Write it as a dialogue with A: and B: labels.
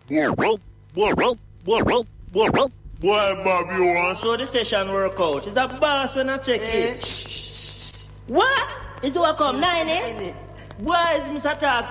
A: Boy, Bob, you want so the session work out. It's a boss when I check it. What? It's what come 9, eh? Boy, is Mr. Talk.